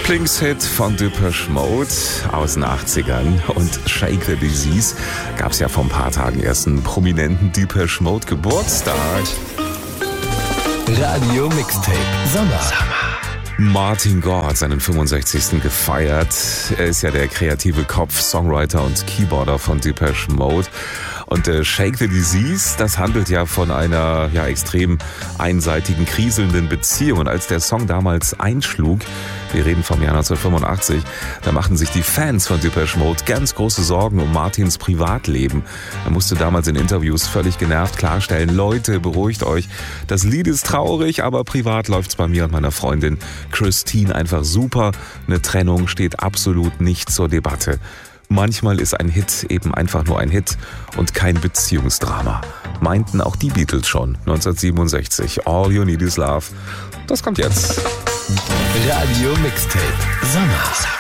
Lieblingshit von Depeche Mode aus den 80ern und Shake the Disease gab es ja vor ein paar Tagen erst einen prominenten Depeche Mode Geburtstag. Radio Mixtape Sommer. Martin Gore hat seinen 65. gefeiert. Er ist ja der kreative Kopf, Songwriter und Keyboarder von Depeche Mode. Und Shake the Disease, das handelt ja von einer extrem einseitigen, kriselnden Beziehung. Und als der Song damals einschlug, wir reden vom Jahr 1985, da machten sich die Fans von Depeche Mode ganz große Sorgen um Martins Privatleben. Er musste damals in Interviews völlig genervt klarstellen: Leute, beruhigt euch, das Lied ist traurig, aber privat läuft's bei mir und meiner Freundin Christine einfach super. Eine Trennung steht absolut nicht zur Debatte. Manchmal ist ein Hit eben einfach nur ein Hit und kein Beziehungsdrama. Meinten auch die Beatles schon 1967. All You Need Is Love. Das kommt jetzt. Radio Mixtape Sommer.